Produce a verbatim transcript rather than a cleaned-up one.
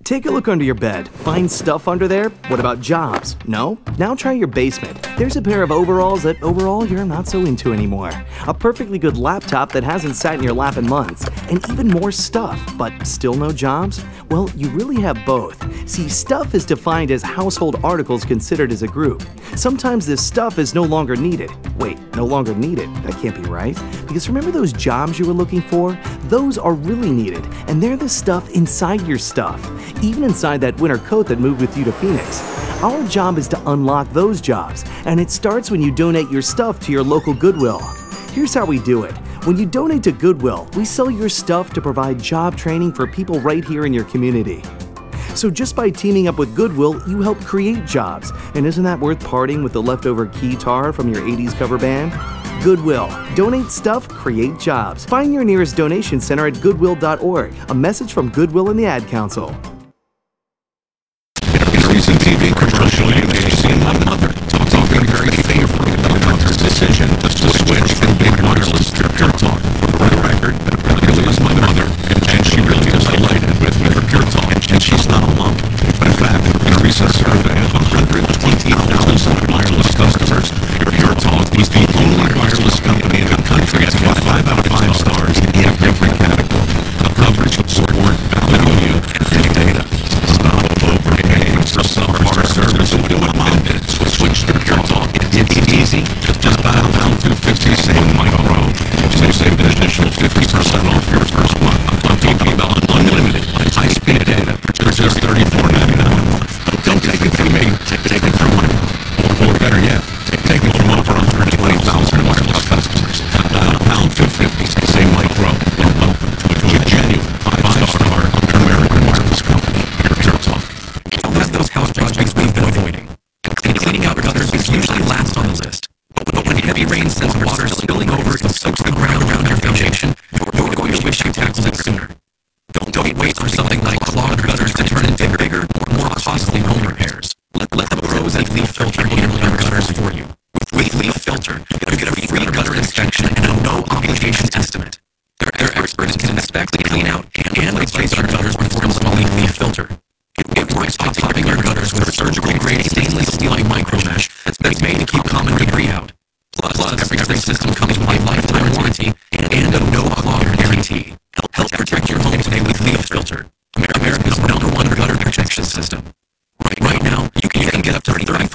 Take a look under your bed. Find stuff under there? What about jobs? No? Now try your basement. There's a pair of overalls that overall you're not so into anymore. A perfectly good laptop that hasn't sat in your lap in months. And even more stuff, but still no jobs? Well, you really have both. See, stuff is defined as household articles considered as a group. Sometimes this stuff is no longer needed. Wait, no longer needed? That can't be right. Because remember those jobs you were looking for? Those are really needed, and they're the stuff inside your stuff. Even inside that winter coat that moved with you to Phoenix. Our job is to unlock those jobs, and it starts when you donate your stuff to your local Goodwill. Here's how we do it. When you donate to Goodwill, we sell your stuff to provide job training for people right here in your community. So just by teaming up with Goodwill, you help create jobs. And isn't that worth parting with the leftover guitar from your eighties cover band? Goodwill. Donate stuff, create jobs. Find your nearest donation center at goodwill dot org. A message from Goodwill and the Ad Council. In a recent T V commercial, you may have seen my mother talking very favorably about her decision to switch from big wireless to Pure Talk. For the record, that really is my mother, and she really is delighted with her Pure Talk, and she's not alone. In fact, in a recent survey of one hundred twenty thousand wireless customers, Pure Talk was the only wireless company in the country to get five out of five stars in every category: coverage, support, value, and data. Stop overpaying for subpar service and do what Mom did. Switch to Pure Talk. It's easy. Just dial down two fifty, save micro. So save an additional fifty percent off your first month. I'm talking about unlimited, high-speed data for just thirty-four ninety-nine a month. Don't take it from me. Take it from my mom. Or better yet, take it from over one hundred twenty thousand wireless customers. Dial pound two fifty, say micro, and welcome to a genuine five-star American wireless company. Pure Talk. Don't have those house projects we've been avoiding. And cleaning out gutters is usually last on the list. But when heavy rain sends water spilling over and soaks the ground around your foundation, you're going to wish you tackled it sooner. Don't, don't wait for something like clogged gutters to turn into bigger, more costly home repairs. Let, let the pros at Leaf Filter handle your gutters for you. With Leaf Filter, you get a free gutter inspection and a no-obligation estimate. Their, their experts can inspect, clean out, and replace your gutters before installing Leaf Filter. It works by topping your gutters with surgical-grade stainless steel micro mesh that's made to keep common debris out. Plus, Plus every system comes with a lifetime warranty and, and a no-clog guarantee. Help, help protect your home today with Leaf Filter, America's number one gutter protection system. Right, right now, you can, you can get up to thirty